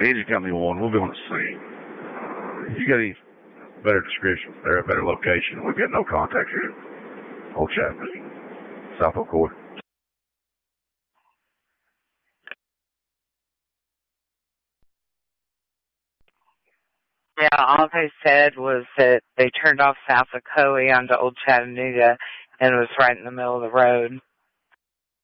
Engine Company 1, we'll be on the scene. If you got any better descriptions there, a better location, we've got no contact here. Old Chattanooga, South Ocoy. Yeah, all they said was that they turned off South Ocoee onto Old Chattanooga and it was right in the middle of the road.